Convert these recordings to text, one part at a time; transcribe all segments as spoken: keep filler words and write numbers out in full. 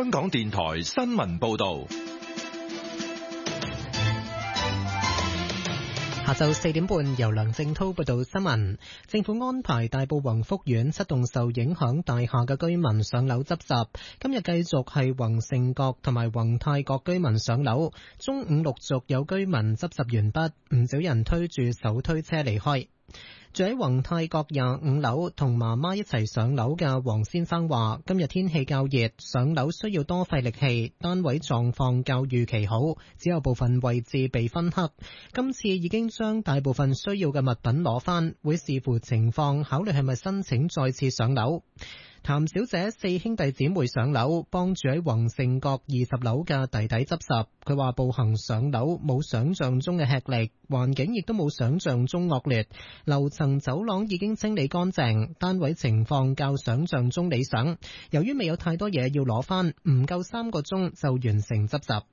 香港電台新聞報道。 下晝四點半，由梁正濤報道新聞。政府安排大埔宏福苑七棟受影響大廈嘅居民上樓執拾。今日繼續係宏盛閣同埋宏泰閣居民上樓。中午陸續有居民執拾完畢，唔少人推住手推車離開。住喺宏泰閣廿五樓同媽媽一齊上樓嘅黃先生話，今日天氣較熱，上樓需要多費力氣，單位狀況較預期好，只有部分位置被燻黑。今次已經將大部分需要嘅物品攞返，會視乎情況考慮係咪申請再次上樓。譚小姐四兄弟姊妹上樓，幫住喺宏盛閣二十樓嘅弟弟執拾。佢話步行上樓冇想象中嘅吃力，環境亦都冇想象中惡劣。樓層走廊已經清理乾淨，單位情況較想象中理想。由於未有太多嘢要攞返，唔夠三個鐘就完成執拾。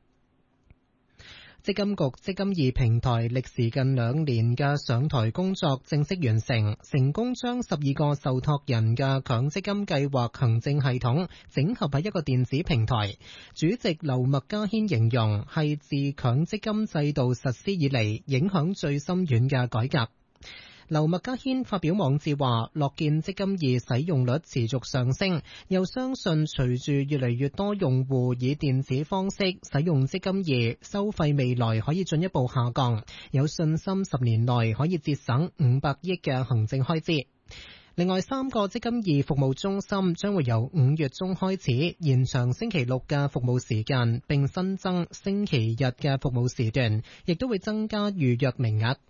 積金局積金易平台歷時近兩年嘅上台工作正式完成，成功將十二個受託人嘅強積金計劃行政系統整合喺一個電子平台。主席劉麥嘉軒形容係自強積金制度實施以嚟影響最深遠嘅改革。劉麥嘉軒發表網誌話，樂見積金易使用率持續上升，又相信隨住越嚟越多用戶以電子方式使用積金易，收費未來可以進一步下降，有信心十年內可以節省五百億嘅行政開支。另外三個積金易服務中心將會由五月中開始延長星期六嘅服務時間，並新增星期日嘅服務時段，亦都會增加預約名額。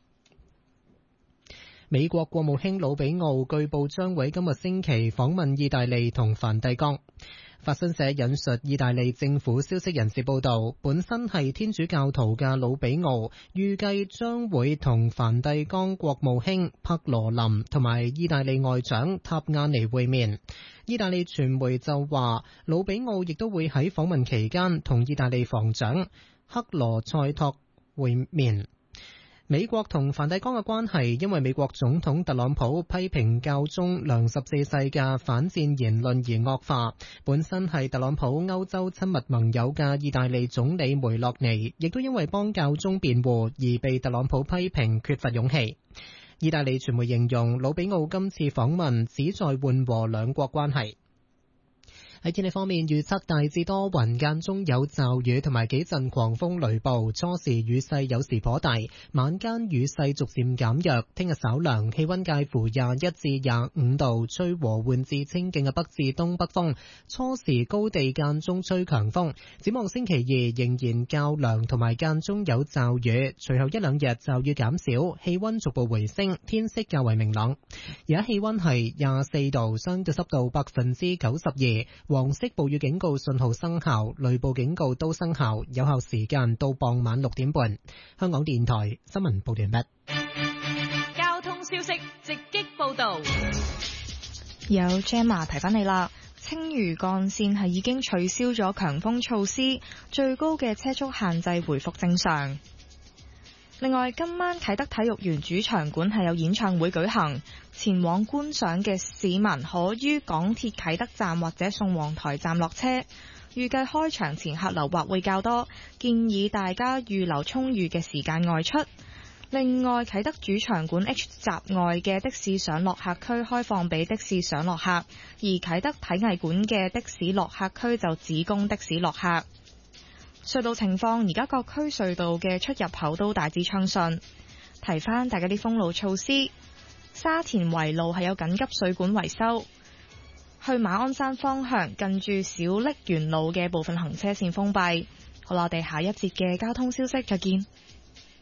美國國務卿魯比奧據報將會今個星期訪問意大利同梵蒂岡。法新社引述意大利政府消息人士報道，本身係天主教徒嘅魯比奧預計將會同梵蒂岡國務卿帕羅林同埋意大利外長塔亞尼會面。意大利傳媒就話，魯比奧亦都會喺訪問期間同意大利防長克羅塞托會面。美國同梵蒂岡嘅關係因為美國總統特朗普批評教宗良十四世嘅反戰言論而惡化。本身係特朗普歐洲親密盟友嘅意大利總理梅洛尼，亦都因為幫教宗辯護而被特朗普批評缺乏勇氣。意大利傳媒形容魯比奧今次訪問旨在緩和兩國關係。喺天氣方面，預測大致多雲，間中有驟雨同埋幾陣狂風雷暴，初時雨勢有時頗大，晚間雨勢逐漸減弱。聽日稍涼，氣溫介乎廿一至廿五度，吹和緩至清勁嘅北至東北風，初時高地間中吹強風。展望星期二仍然較涼同埋間中有驟雨，隨後一兩日驟雨減少，氣溫逐步回升，天色較為明朗。而家氣溫係廿四度，相對濕度百分之九十二。黃色暴雨警告信號生效，雷暴警告都生效，有效時間到傍晚六點半。香港電台新聞報道完畢。 交通消息直擊報道， 有 Gemma 提翻你啦。青嶼幹線係已經取消咗強風措施，最高嘅車速限制回復正常。另外，今晚啟德體育園主場館係有演唱會舉行，前往觀賞嘅市民可於港鐵啟德站或者宋皇臺站落車。預計開場前客流或會較多，建議大家預留充裕嘅時間外出。另外，啟德主場館 H 閘外嘅的，的士上落客區開放俾的士上落客，而啟德體藝館嘅的，的士落客區就只供的士落客。隧道情況，而家各區隧道嘅出入口都大致暢順。提翻大家啲封路措施，沙田圍路係有緊急水管維修，去馬鞍山方向近住小瀝源路嘅部分行車線封閉。好啦，我哋下一節嘅交通消息再見。